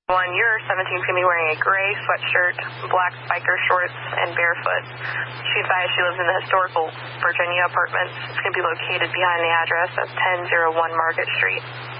One, your 17 is going to be wearing a gray sweatshirt, black biker shorts, and barefoot. She advised she lives in the historical Virginia apartments. It's going to be located behind the address of 1001 Market Street.